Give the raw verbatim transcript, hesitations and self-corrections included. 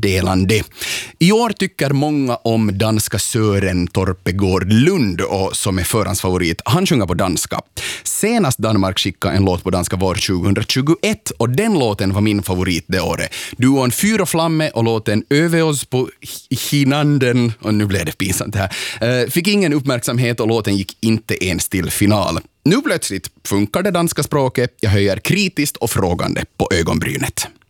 meddelande. I år tycker många om danska Søren Torpegård Lund och som är förhandsfavorit. Han sjunger på danska. Senast Danmark skickade en låt på danska var tjugohundratjugoett och den låten var min favorit det året. Duon Fyr och Flamme och låten Över oss på hinanden, och nu blev det pinsamt här, fick ingen uppmärksamhet och låten gick inte ens till final. Nu plötsligt funkar det danska språket. Jag höjer kritiskt och frågande på ögonbrynet.